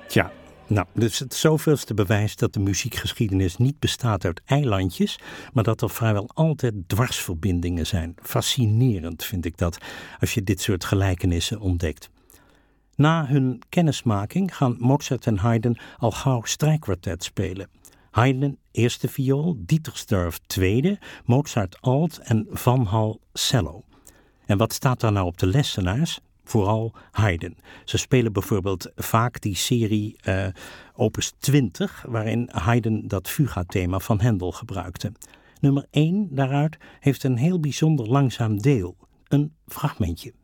Tja, nou, dus het zoveelste bewijs dat de muziekgeschiedenis niet bestaat uit eilandjes, maar dat er vrijwel altijd dwarsverbindingen zijn. Fascinerend vind ik dat, als je dit soort gelijkenissen ontdekt. Na hun kennismaking gaan Mozart en Haydn al gauw strijkkwartet spelen. Haydn eerste viool, Dietersdorf tweede, Mozart alt en Van Hal cello. En wat staat daar nou op de lessenaars? Vooral Haydn. Ze spelen bijvoorbeeld vaak die serie opus 20, waarin Haydn dat fuga-thema van Händel gebruikte. Nummer 1 daaruit heeft een heel bijzonder langzaam deel, een fragmentje.